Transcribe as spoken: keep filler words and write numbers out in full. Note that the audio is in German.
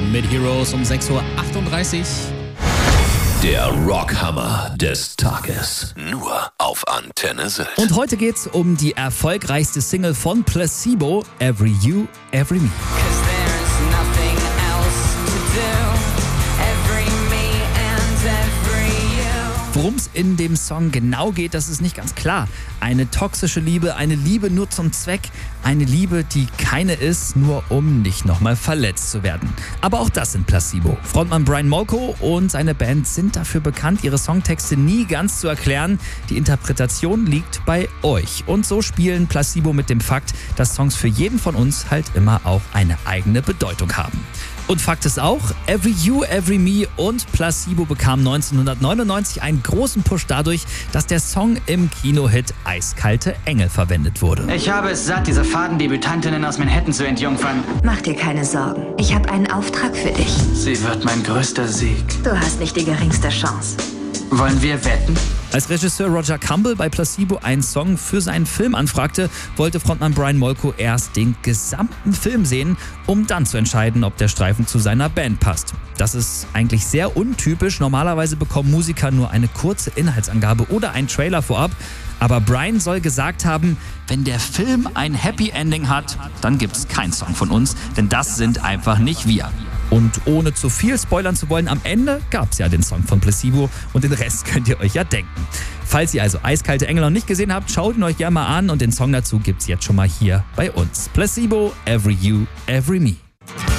mit Heroes um sechs Uhr achtunddreißig. Der Rockhammer des Tages. Nur auf Antenne Sylt. Und heute geht's um die erfolgreichste Single von Placebo, Every You, Every Me. Worum es in dem Song genau geht, das ist nicht ganz klar. Eine toxische Liebe, eine Liebe nur zum Zweck, eine Liebe, die keine ist, nur um nicht nochmal verletzt zu werden. Aber auch das sind Placebo. Frontmann Brian Molko und seine Band sind dafür bekannt, ihre Songtexte nie ganz zu erklären. Die Interpretation liegt bei euch. Und so spielen Placebo mit dem Fakt, dass Songs für jeden von uns halt immer auch eine eigene Bedeutung haben. Und Fakt ist auch, Every You, Every Me und Placebo bekamen neunzehnhundertneunundneunzig einen großen Push dadurch, dass der Song im Kinohit Eiskalte Engel verwendet wurde. Ich habe es satt, diese faden Debütantinnen aus Manhattan zu entjungfern. Mach dir keine Sorgen. Ich habe einen Auftrag für dich. Sie wird mein größter Sieg. Du hast nicht die geringste Chance. Wollen wir wetten? Als Regisseur Roger Campbell bei Placebo einen Song für seinen Film anfragte, wollte Frontmann Brian Molko erst den gesamten Film sehen, um dann zu entscheiden, ob der Streifen zu seiner Band passt. Das ist eigentlich sehr untypisch. Normalerweise bekommen Musiker nur eine kurze Inhaltsangabe oder einen Trailer vorab. Aber Brian soll gesagt haben, wenn der Film ein Happy Ending hat, dann gibt es keinen Song von uns, denn das sind einfach nicht wir. Und ohne zu viel spoilern zu wollen, am Ende gab es ja den Song von Placebo und den Rest könnt ihr euch ja denken. Falls ihr also Eiskalte Engel noch nicht gesehen habt, schaut ihn euch gerne mal an und den Song dazu gibt's jetzt schon mal hier bei uns. Placebo, Every You, Every Me.